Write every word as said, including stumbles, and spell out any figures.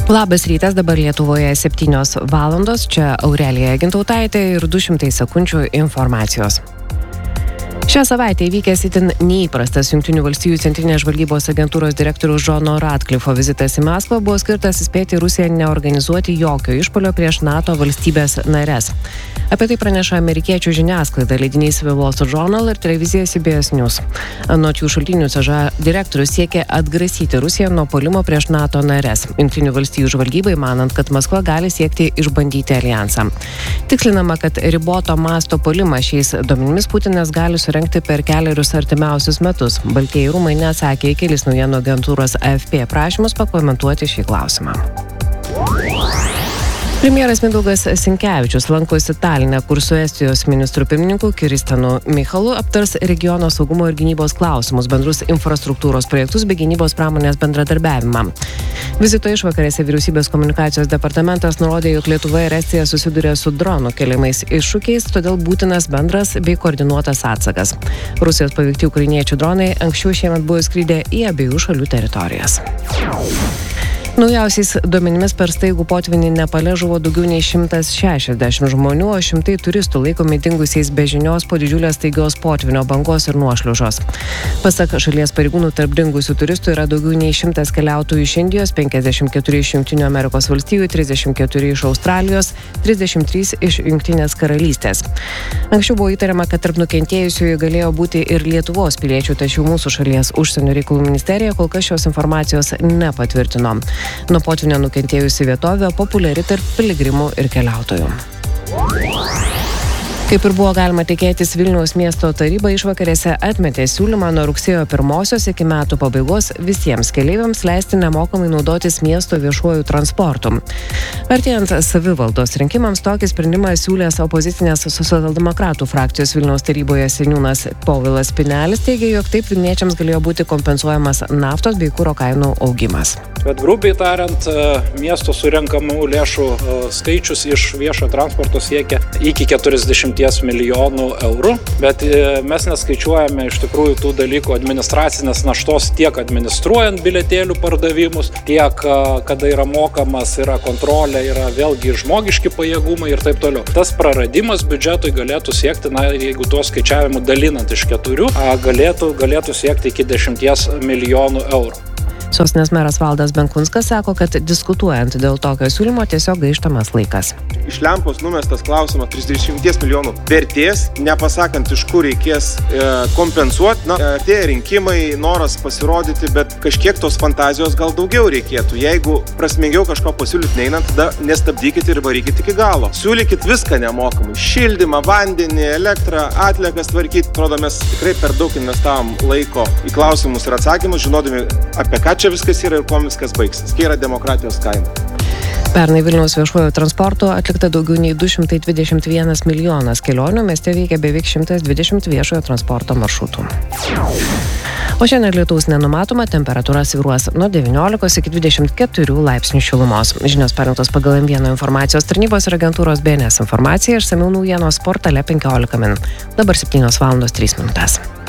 Labas rytas, dabar Lietuvoje septynios valandos, čia Aurelija Gintautaitė ir du šimtai sekundžių informacijos. Šią savaitę įvykęs itin neįprastas Jungtinių valstijų centrinės žvalgybos agentūros direktoriaus Džono Ratcliffo vizitas į Maskvą buvo skirtas įspėti Rusiją neorganizuoti jokio išpuolio prieš NATO valstybės nares. Apie tai praneša amerikiečių žiniasklaida, leidinys The Wall Street Journal ir televizija C B S News. Anot jų šaltinių C Ž A direktorius siekia atgrasyti Rusiją nuo puolimo prieš NATO nares. Jungtinių valstijų žvalgybai manant, kad Maskva gali siekti išbandyti alijansą. Tikslinama, kad riboto masto puolimą šiais duomenimis Putinas gali surengti per keliarius artimiausius metus. Baltieji rūmai neatsakė į kelis naujienų agentūros A F P prašymus pakomentuoti šį klausimą. Premjeras Mindaugas Sinkevičius lankosi Taline, kur su Estijos ministru pirmininku Kiristanu Michalu aptars regiono saugumo ir gynybos klausimus, bendrus infrastruktūros projektus bei gynybos pramonės bendradarbiavimą. Vizito išvakarėse vyriausybės komunikacijos departamentas nurodė, jog Lietuva ir Estija susiduria su dronų keliamais iššūkiais, todėl būtinas bendras bei koordinuotas atsakas. Rusijos paveikti ukrainiečių dronai anksčiau šiemet buvo įskridę į abiejų šalių teritorijas. Naujausiais duomenimis per staigų potvynį Nepale žuvo daugiau nei šimtas šešiasdešimt žmonių, o šimtai turistų laikomi dingusiais be žinios po didžiulės staigios potvynio bangos ir nuošliaužos. Pasak šalies pareigūnų, tarp dingusių turistų yra daugiau nei šimtas keliautojų iš Indijos, penkiasdešimt keturi iš Jungtinių Amerikos valstijų, trisdešimt keturi iš Australijos, trisdešimt trys iš Jungtinės karalystės. Anksčiau buvo įtariama, kad tarp nukentėjusiųjų galėjo būti ir Lietuvos piliečių, tačiau mūsų šalies užsienio reikalų ministerija kol kas šios informacijos nepatvirtino. Nuo potvynio nukentėjusi vietovė populiari tarp piligrimų ir keliautojų. Kaip ir buvo galima tikėtis, Vilniaus miesto taryba išvakarėse atmetė siūlymą nuo rugsėjo pirmosios iki metų pabaigos visiems keleiviams leisti nemokamai naudotis miesto viešuoju transportu. Artėjant savivaldos rinkimams tokį sprendimą siūlęs opozicinės socialdemokratų frakcijos Vilniaus taryboje seniūnas Povilas Pinelis teigė, jog taip vilniečiams galėjo būti kompensuojamas naftos bei kuro kainų augimas. Bet grubiai tariant, miesto surenkamų lėšų skaičius iš viešo transporto siekia iki keturiasdešimt milijonų eurų, bet mes neskaičiuojame iš tikrųjų tų dalykų administracinės naštos tiek administruojant bilietėlių pardavimus, tiek kada yra mokamas, yra kontrolė, yra vėlgi žmogiški pajėgumai ir taip toliau. Tas praradimas biudžetui galėtų siekti, na, jeigu tuos skaičiavimų dalinant iš keturių, galėtų, galėtų siekti iki dešimties milijonų eurų. Sostinės meras Valdas Benkunskas sako, kad diskutuojant dėl tokio siūlymo tiesiog gaištamas laikas. Iš lempos numestas klausimas trisdešimties milijonų vertės, nepasakant, iš kur reikės e, kompensuoti. Na, tie rinkimai, noras pasirodyti, bet kažkiek tos fantazijos gal daugiau reikėtų. Jeigu prasmingiau kažko pasiūlyti neinant, tada nestabdykit ir varykit iki galo. Siūlykit viską nemokamai. Šildymą, vandenį, elektrą, atliekas tvarkyti. Atrodo, mes tikrai per daug investavom laiko į klausimus ir atsakymus, žinodami, apie ką čia viskas yra ir kuo viskas baigsis. Tai yra demokratijos kaina. Pernai Vilniaus viešuojo transporto atlikta daugiau nei du šimtai dvidešimt vienas milijonas kelionių, mieste veikia beveik šimtas dvidešimt viešojo transporto maršrutų. O šiandien lietaus nenumatoma, temperatūra svyruos nuo devyniolikos iki dvidešimt keturių laipsnių šilumos. Žinios parengtos pagal M vienas informacijos tarnybos ir agentūros B N S informaciją, išsamiau naujienos portale penkiolika min. Dabar septynios valandos trys minutės.